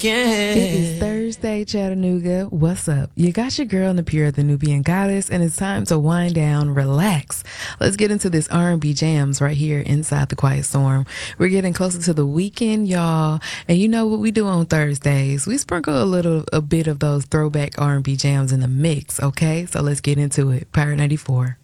It is Thursday, Chattanooga. What's up? You got your girl Napira, the Nubian goddess, and it's time to wind down, relax. Let's get into this R&B jams right here inside the Quiet Storm. We're getting closer to the weekend, y'all, and you know what we do on Thursdays? We sprinkle a bit of those throwback R&B jams in the mix, okay? So let's get into it. Pirate 94.